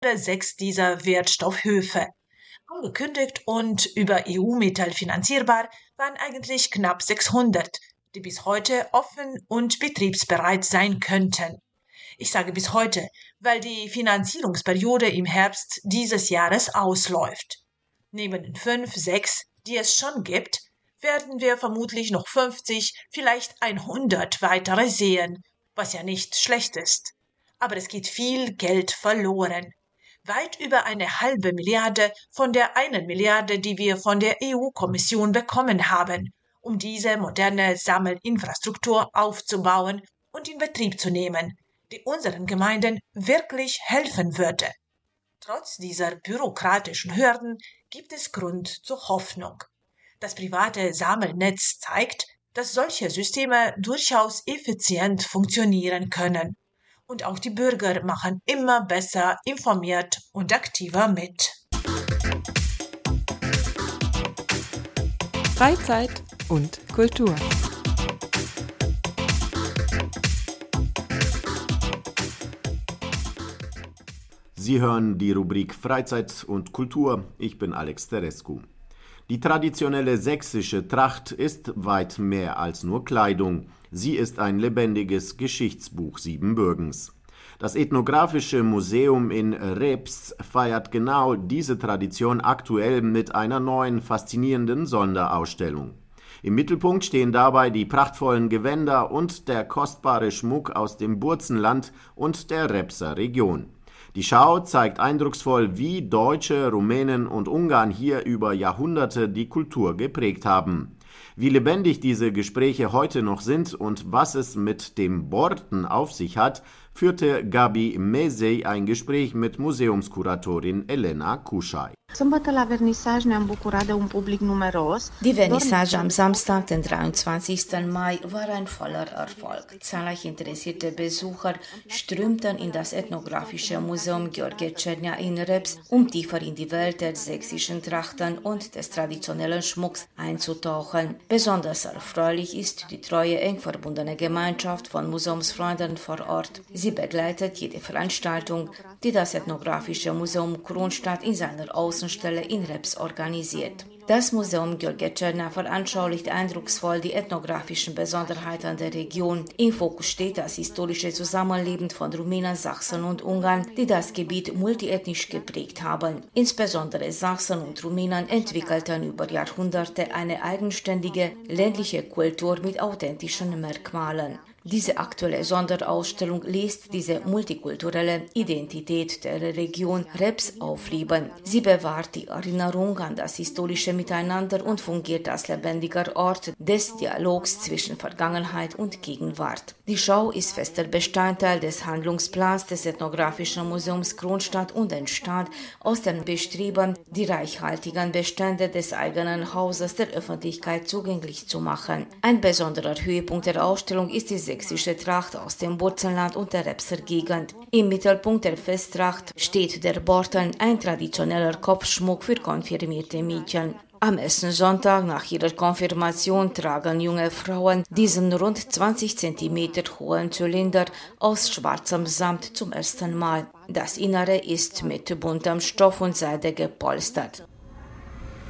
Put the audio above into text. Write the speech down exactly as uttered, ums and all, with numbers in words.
sechs dieser Wertstoffhöfe. Angekündigt und über E U-Mittel finanzierbar waren eigentlich knapp sechshundert, die bis heute offen und betriebsbereit sein könnten. Ich sage bis heute, weil die Finanzierungsperiode im Herbst dieses Jahres ausläuft. Neben den fünf, sechs, die es schon gibt, werden wir vermutlich noch fünfzig, vielleicht hundert weitere sehen, was ja nicht schlecht ist. Aber es geht viel Geld verloren. Weit über eine halbe Milliarde von der einen Milliarde, die wir von der E U-Kommission bekommen haben, um diese moderne Sammelinfrastruktur aufzubauen und in Betrieb zu nehmen, die unseren Gemeinden wirklich helfen würde. Trotz dieser bürokratischen Hürden gibt es Grund zur Hoffnung. Das private Sammelnetz zeigt, dass solche Systeme durchaus effizient funktionieren können. Und auch die Bürger machen immer besser informiert und aktiver mit. Freizeit und Kultur. Sie hören die Rubrik Freizeit und Kultur. Ich bin Alex Terescu. Die traditionelle sächsische Tracht ist weit mehr als nur Kleidung. Sie ist ein lebendiges Geschichtsbuch Siebenbürgens. Das Ethnographische Museum in Reps feiert genau diese Tradition aktuell mit einer neuen, faszinierenden Sonderausstellung. Im Mittelpunkt stehen dabei die prachtvollen Gewänder und der kostbare Schmuck aus dem Burzenland und der Repser Region. Die Schau zeigt eindrucksvoll, wie Deutsche, Rumänen und Ungarn hier über Jahrhunderte die Kultur geprägt haben. Wie lebendig diese Gespräche heute noch sind und was es mit dem Borten auf sich hat, führte Gabi Mezei ein Gespräch mit Museumskuratorin Elena Kuschai. Die Vernissage am Samstag, den dreiundzwanzigsten Mai, war ein voller Erfolg. Zahlreiche interessierte Besucher strömten in das Ethnographische Museum Gheorghe Cernia in Reps, um tiefer in die Welt der sächsischen Trachten und des traditionellen Schmucks einzutauchen. Besonders erfreulich ist die treue, eng verbundene Gemeinschaft von Museumsfreunden vor Ort. Sie begleitet jede Veranstaltung, die das Ethnographische Museum Kronstadt in seiner Außenstelle in Reps organisiert. Das Museum Gheorghe Cernia veranschaulicht eindrucksvoll die ethnographischen Besonderheiten der Region. Im Fokus steht das historische Zusammenleben von Rumänen, Sachsen und Ungarn, die das Gebiet multiethnisch geprägt haben. Insbesondere Sachsen und Rumänen entwickelten über Jahrhunderte eine eigenständige ländliche Kultur mit authentischen Merkmalen. Diese aktuelle Sonderausstellung lässt diese multikulturelle Identität der Region Reps aufleben. Sie bewahrt die Erinnerung an das historische Miteinander und fungiert als lebendiger Ort des Dialogs zwischen Vergangenheit und Gegenwart. Die Schau ist fester Bestandteil des Handlungsplans des Ethnographischen Museums Kronstadt und entstand aus dem Bestreben, die reichhaltigen Bestände des eigenen Hauses der Öffentlichkeit zugänglich zu machen. Ein besonderer Höhepunkt der Ausstellung ist die sächsische Tracht aus dem Burzenland und der Repser Gegend. Im Mittelpunkt der Festtracht steht der Borten, ein traditioneller Kopfschmuck für konfirmierte Mädchen. Am ersten Sonntag nach ihrer Konfirmation tragen junge Frauen diesen rund zwanzig Zentimeter hohen Zylinder aus schwarzem Samt zum ersten Mal. Das Innere ist mit buntem Stoff und Seide gepolstert.